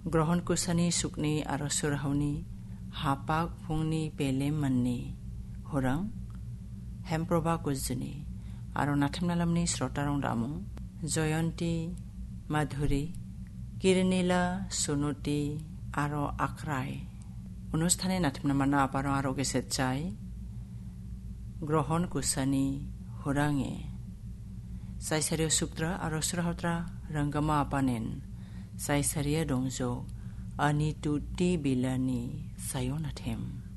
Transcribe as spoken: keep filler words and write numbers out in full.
গ্ৰহণ কুছানি সুকনি আৰু সুৰহাউনি হাপাক ফুংনি পেলে মাননি হুৰাং হেমপ্ৰভা কুজনি আৰু নাথিমনালামনি শ্ৰোতাৰং দামো জয়ন্তী মাধুৰী কিৰনীলা সুনুতি আৰু আক্ৰাই অনুষ্ঠানে নাথিমনামানা আপাৰং আৰু গেছে চাই গ্ৰহণ কুছানি হুৰাঙে চাইচাৰিয় সুক্ৰা আৰু সুৰহাউত্ৰা ৰংগামা আপানেন চাইচাৰিয়া দংজো আনি তুতি বিলানি সায়ো নাথেম।